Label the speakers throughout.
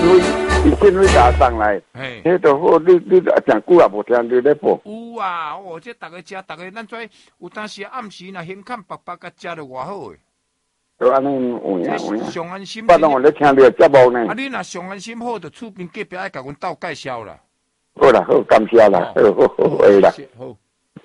Speaker 1: 讯费打上来，迄都好，你讲久也无听你咧报。
Speaker 2: 有啊，哦，这大家食，大家咱跩有当时暗时若胸坎白白甲食着偌好诶。
Speaker 1: 都安尼有影有影。
Speaker 2: 上安心。
Speaker 1: 我拢有咧听你诶节目呢。
Speaker 2: 啊，你若上安心好，就厝边隔壁爱甲阮斗介绍啦。
Speaker 1: 好啦，好，感谢啦，好，会啦。
Speaker 2: 好。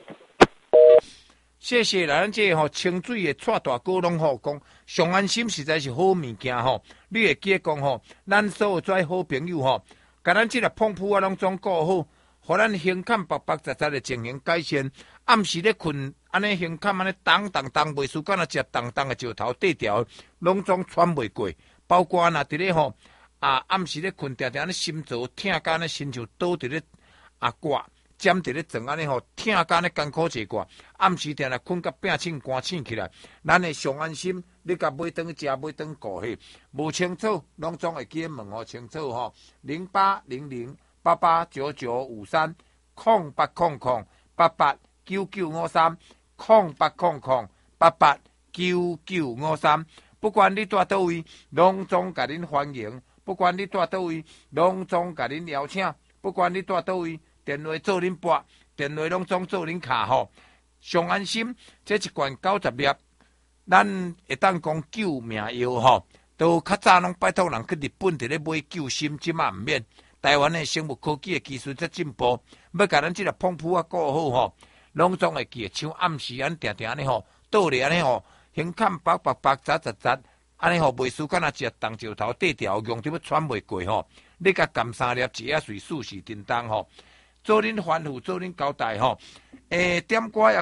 Speaker 2: 谢谢啦，咱这清水的蔡大哥拢讲，上安心实在是好物件你会记得讲咱所有做好朋友甲咱这个碰铺啊拢总顾好，互咱胸坎白白杂杂的情形改善。暗时咧困，安尼胸坎安尼动，袂输敢若食动的石头缀条，拢总喘袂过。包括若伫咧暗时咧困，定定安尼心脏疼甲安尼亲像倒伫咧挂。尖伫咧床安尼疼甲安尼艰苦一挂，暗时定定困甲拼醒寒醒起来，咱会上安心。你甲买顿食，买顿顾迄无清楚，拢总会记问清楚0800889953，0800889953，不管你住倒位，拢总甲恁欢迎；不管你住倒位，拢总甲恁邀请；不管你住倒位。电话做恁拨，电话拢总做恁卡上安心，这一罐90粒，咱会当讲救命药都较早拢拜托人去日本伫咧买救心，即嘛毋免。台湾的生物科技的技术在进步，要甲咱即个碰铺顾好拢总会记得，像暗时安定定安尼倒咧安尼胸坎白杂，安尼袂输敢若食动石头缀条，用得要喘袂过你甲含3粒一仔水4时叮当做恁吩咐，做恁交代点歌也